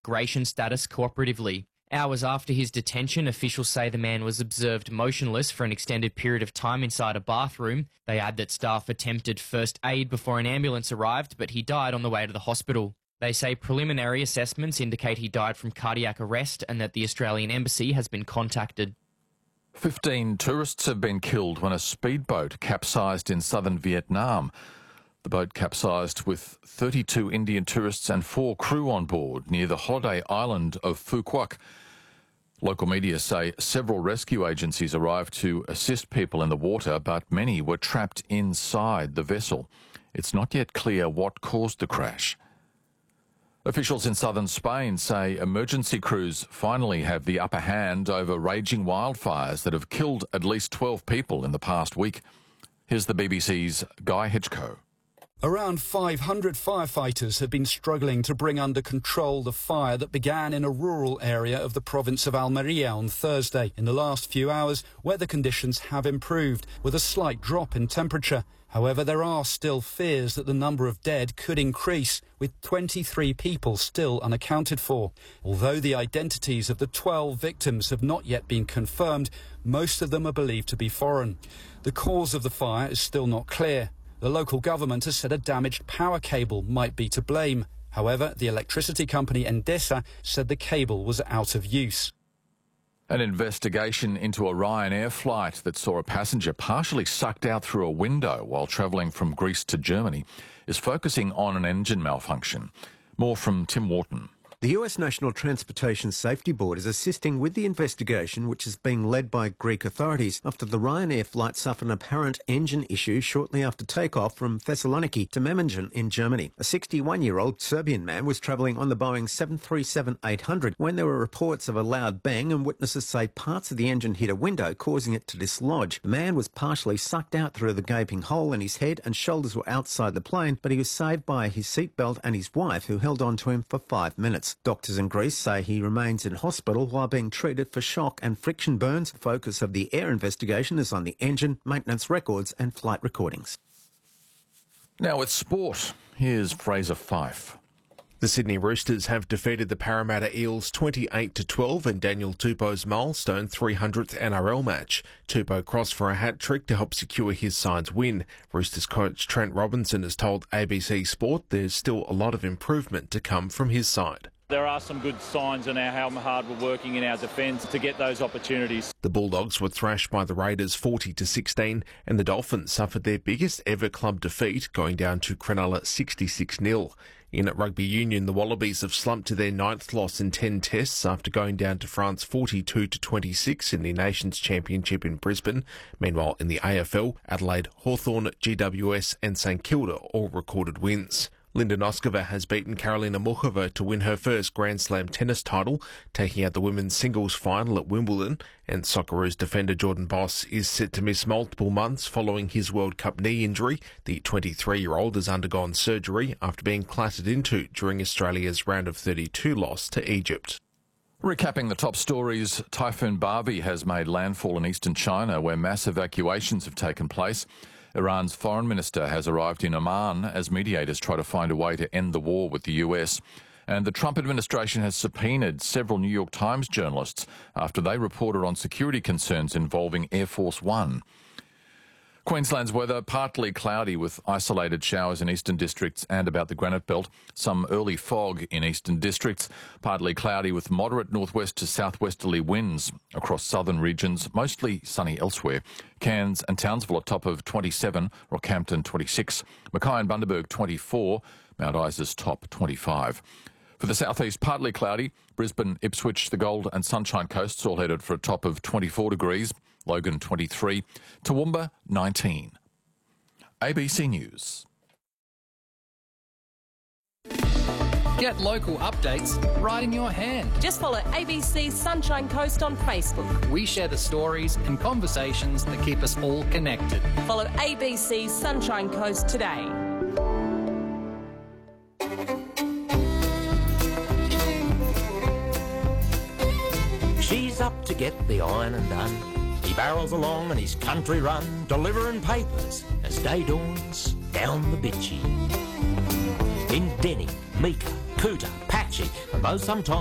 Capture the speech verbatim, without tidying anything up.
migration status cooperatively. Hours after his detention, officials say the man was observed motionless for an extended period of time inside a bathroom. They add that staff attempted first aid before an ambulance arrived, but he died on the way to the hospital. They say preliminary assessments indicate he died from cardiac arrest and that the Australian Embassy has been contacted. Fifteen tourists have been killed when a speedboat capsized in southern Vietnam. The boat capsized with thirty-two Indian tourists and four crew on board near the holiday island of Phu Quoc. Local media say several rescue agencies arrived to assist people in the water, but many were trapped inside the vessel. It's not yet clear what caused the crash. Officials in southern Spain say emergency crews finally have the upper hand over raging wildfires that have killed at least twelve people in the past week. Here's the B B C's Guy Hedgecoe. Around five hundred firefighters have been struggling to bring under control the fire that began in a rural area of the province of Almeria on Thursday. In the last few hours, weather conditions have improved, with a slight drop in temperature. However, there are still fears that the number of dead could increase, with twenty-three people still unaccounted for. Although the identities of the twelve victims have not yet been confirmed, most of them are believed to be foreign. The cause of the fire is still not clear. The local government has said a damaged power cable might be to blame. However, the electricity company Endesa said the cable was out of use. An investigation into a Ryanair flight that saw a passenger partially sucked out through a window while travelling from Greece to Germany is focusing on an engine malfunction. More from Tim Wharton. The U S National Transportation Safety Board is assisting with the investigation, which is being led by Greek authorities after the Ryanair flight suffered an apparent engine issue shortly after takeoff from Thessaloniki to Memmingen in Germany. A sixty-one-year-old Serbian man was travelling on the Boeing seven thirty-seven eight hundred when there were reports of a loud bang, and witnesses say parts of the engine hit a window, causing it to dislodge. The man was partially sucked out through the gaping hole, and his head and shoulders were outside the plane, but he was saved by his seatbelt and his wife, who held on to him for five minutes. Doctors in Greece say he remains in hospital while being treated for shock and friction burns. The focus of the air investigation is on the engine, maintenance records and flight recordings. Now with sport, here's Fraser Fife. The Sydney Roosters have defeated the Parramatta Eels twenty-eight to twelve in Daniel Tupou's milestone three hundredth N R L match. Tupou crossed for a hat-trick to help secure his side's win. Roosters coach Trent Robinson has told A B C Sport there's still a lot of improvement to come from his side. There are some good signs in our how hard we're working in our defence to get those opportunities. The Bulldogs were thrashed by the Raiders forty to sixteen, and the Dolphins suffered their biggest ever club defeat, going down to Cronulla sixty-six nil. In rugby union, the Wallabies have slumped to their ninth loss in ten tests after going down to France forty-two to twenty-six in the Nations Championship in Brisbane. Meanwhile, in the A F L, Adelaide, Hawthorn, G W S and St Kilda all recorded wins. Linda Noskova has beaten Karolina Muchova to win her first Grand Slam tennis title, taking out the women's singles final at Wimbledon, and Socceroos defender Jordan Boss is set to miss multiple months following his World Cup knee injury. The twenty-three-year-old has undergone surgery after being clattered into during Australia's round of thirty-two loss to Egypt. Recapping the top stories, Typhoon Barbie has made landfall in eastern China, where mass evacuations have taken place. Iran's foreign minister has arrived in Oman as mediators try to find a way to end the war with the U S. And the Trump administration has subpoenaed several New York Times journalists after they reported on security concerns involving Air Force One. Queensland's weather, partly cloudy with isolated showers in eastern districts and about the Granite Belt. Some early fog in eastern districts. Partly cloudy with moderate northwest to southwesterly winds across southern regions. Mostly sunny elsewhere. Cairns and Townsville are top of twenty-seven, Rockhampton twenty-six, Mackay and Bundaberg twenty-four, Mount Isa's top twenty-five. For the southeast, partly cloudy. Brisbane, Ipswich, the Gold and Sunshine Coasts all headed for a top of twenty-four degrees. Logan twenty-three, Toowoomba nineteen. A B C News. Get local updates right in your hand. Just follow A B C Sunshine Coast on Facebook. We share the stories and conversations that keep us all connected. Follow A B C Sunshine Coast today. She's up to get the iron undone. He barrels along on his country run, delivering papers as day dawns down the bitchy. In Denny, Meeker, Cooter, Patchy, and though sometimes